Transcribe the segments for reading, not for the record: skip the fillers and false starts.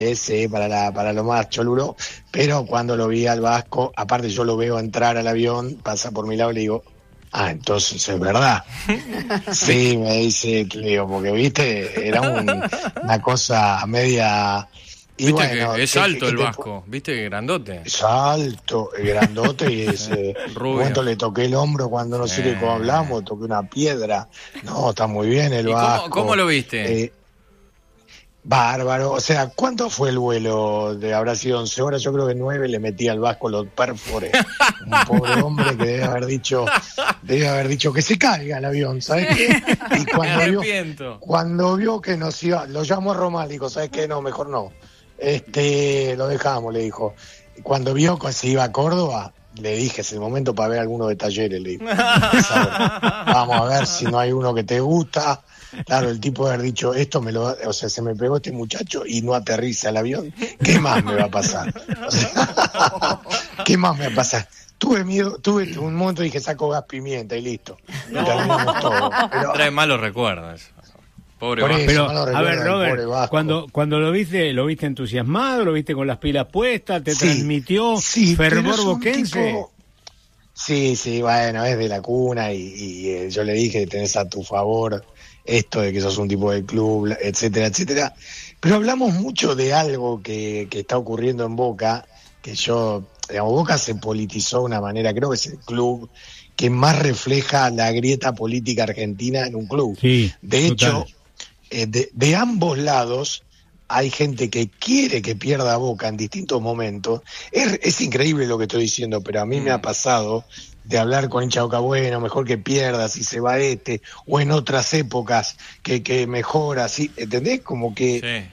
ese para lo más cholulo, pero cuando lo vi al Vasco, aparte yo lo veo entrar al avión, pasa por mi lado y le digo, entonces es verdad. Sí, me dice Cleo, porque viste, era una cosa media. Y viste bueno, que es alto el Vasco, viste que grandote. Es alto, es grandote y rubio. momento le toqué el hombro cuando no sé de cómo hablamos, toqué una piedra. No, está muy bien el Vasco. ¿Cómo lo viste? Bárbaro, o sea, ¿cuánto fue el vuelo? Habrá sido 11 horas, yo creo que 9 le metí al Vasco los pérfores. Un pobre hombre que debe haber dicho que se caiga el avión, ¿sabes qué? Y cuando vio que nos iba, lo llamó a Román, dijo, ¿sabes qué? No, mejor no. Lo dejamos, le dijo. Y cuando vio que se iba a Córdoba, le dije, es el momento para ver algunos de Talleres, le dije. Vamos a ver si no hay uno que te gusta. Claro, el tipo de haber dicho, se me pegó este muchacho y no aterriza el avión, ¿qué más me va a pasar? O sea, ¿qué más me va a pasar? Tuve miedo, un momento dije, saco gas pimienta y listo. Y terminamos todo. Pero, trae malos recuerdos. Pobre Vasco. Pero, a ver, Robert, cuando lo viste entusiasmado, lo viste con las pilas puestas, te transmitió fervor boquense. Sí, bueno, es de la cuna y yo le dije, tenés a tu favor esto de que sos un tipo de club, etcétera, etcétera. Pero hablamos mucho de algo que está ocurriendo en Boca, que Boca se politizó de una manera, creo que es el club que más refleja la grieta política argentina en un club. Sí, de hecho, de ambos lados hay gente que quiere que pierda Boca en distintos momentos. Es increíble lo que estoy diciendo, pero a mí me ha pasado de hablar con hincha Boca, bueno, mejor que pierda si se va o en otras épocas que mejora, ¿sí? ¿Entendés? Como que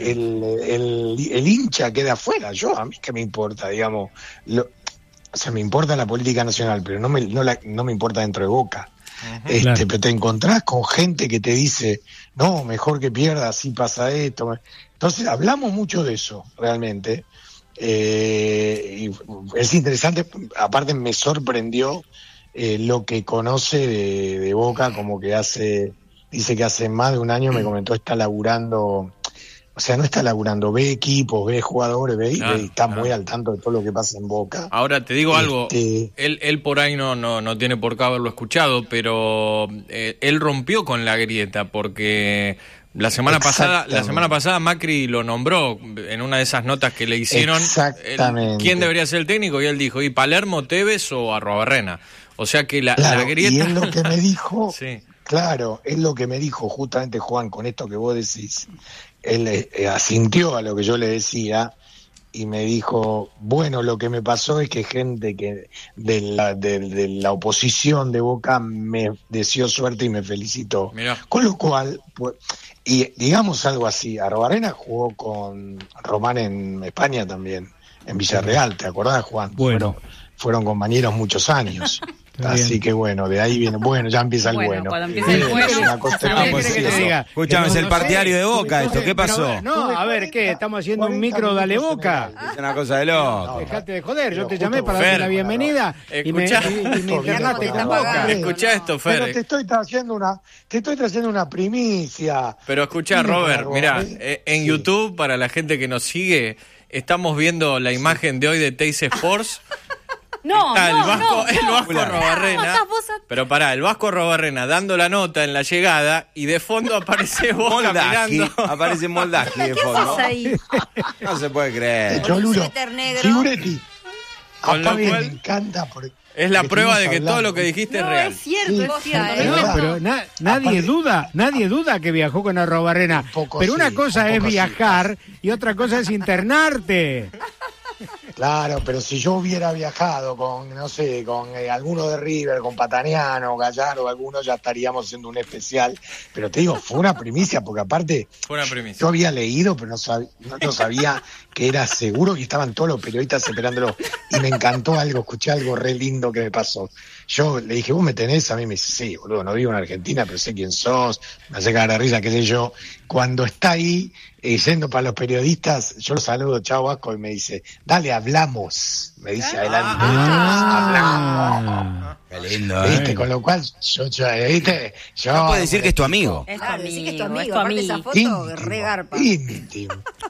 el hincha queda afuera. A mí que me importa, digamos, me importa la política nacional, pero no me importa dentro de Boca. Claro. Pero te encontrás con gente que te dice, no, mejor que pierda, así pasa esto. Entonces hablamos mucho de eso, realmente. Y es interesante, aparte me sorprendió lo que conoce de Boca, como que dice que hace más de un año me comentó, está laburando, o sea, no está laburando, ve equipos, ve jugadores, y está muy al tanto de todo lo que pasa en Boca. Ahora te digo algo, él por ahí no tiene por qué haberlo escuchado, pero él rompió con la grieta porque la semana pasada Macri lo nombró en una de esas notas que le hicieron. Exactamente. ¿Quién debería ser el técnico? Y él dijo, ¿y Palermo, Tevez o Arruabarrena? O sea que la grieta... Y es lo que me dijo, sí. Claro, es lo que me dijo justamente Juan con esto que vos decís. Él asintió a lo que yo le decía y me dijo, bueno, lo que me pasó es que gente que de la oposición de Boca me deseó suerte y me felicitó. Mirá. Con lo cual, y digamos algo así, Arruabarrena jugó con Román en España también, en Villarreal, ¿te acordás, Juan? Bueno. Fueron compañeros muchos años. Así que bueno, de ahí viene, ya empieza el bueno. Cuando empieza el bueno, escúchame, es el partidario de Boca esto, ¿qué pasó? A ver, ¿qué? ¿Estamos haciendo un micro Dale Boca? Es una cosa de loco. Dejate de joder, yo te llamé para darte la bienvenida y me internaste con Boca. Escuchá esto, Fer. Pero te estoy trayendo una primicia. Pero escuchá, Robert, mirá, en YouTube, para la gente que nos sigue, estamos viendo la imagen de hoy de Teis Sports. El Vasco Arruabarrena. Pero pará, el Vasco Arruabarrena dando la nota en la llegada y de fondo aparece Boca mirando. Aparece Moldaski de fondo. No se puede creer. Cholulo, Figuretti. Con lo cual, me encanta porque es la prueba de que todo lo que dijiste es real. Es cierto, pero nadie duda que viajó con Arruabarrena. Pero una cosa es viajar y otra cosa es internarte. Claro, pero si yo hubiera viajado con, no sé, con alguno de River, con Pataniano, Gallardo, alguno, ya estaríamos haciendo un especial. Pero te digo, fue una primicia, porque aparte, yo había leído, pero no sabía que era seguro que estaban todos los periodistas esperándolo. Y me encantó escuché algo re lindo que me pasó. Yo le dije, ¿vos me tenés? A mí me dice, sí, boludo, no vivo en Argentina, pero sé quién sos, me hace cagar de risa, qué sé yo. Cuando está ahí, yendo para los periodistas, yo lo saludo, chao Vasco, y me dice, dale, hablamos. Me dice, adelante, hablamos. Qué lindo, ¿Viste? Con lo cual, ¿viste? No puede decir que es tu amigo. Es tu amigo, Aparte esa foto, re garpa. Íntimo.